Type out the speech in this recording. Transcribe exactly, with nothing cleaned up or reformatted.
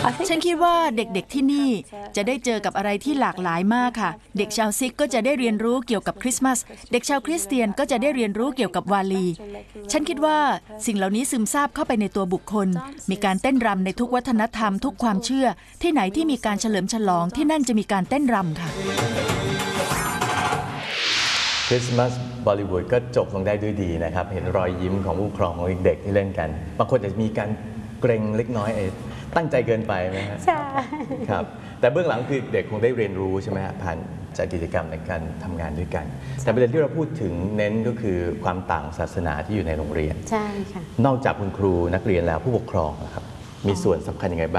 ฉันคิดว่าเด็กๆที่นี่จะได้เจอกับอะไรที่หลากหลายมากค่ะเด็กชาวซิกก็จะได้เรียนรู้เกี่ยวกับคริสต์มาสเด็กชาวคริสเตียนก็จะได้เรียนรู้เกี่ยวกับวาลีฉันคิดว่าสิ่งเหล่านี้ซึมซาบเข้าไปในตัวบุคคลมีการเต้นรำในทุกวัฒนธรรมทุกความเชื่อที่ไหนที่มีการเฉลิมฉลองที่นั่นจะมีการเต้นรำค่ะคริสต์มาสบอลิวูดก็จบลงได้ด้วยดีนะครับเห็นรอยยิ้มของผู้ปกครองของเด็กที่เล่นกันบางคนจะมีการเกรงเล็กน้อยตั้งใจเกินไปไหมครับใช่ครับแต่เบื้องหลังคือเด็กคงได้เรียนรู้ใช่ไหมฮะผ่านจากกิจกรรมในการทำงานด้วยกันแต่ประเด็นที่เราพูดถึงเน้นก็คือความต่างศาสนาที่อยู่ในโรงเรียนใช่ค่ะนอกจากคุณครูนักเรียนแล้วผู้ปกครองนะครับมีส่วนสำคัญยังไงบ้าง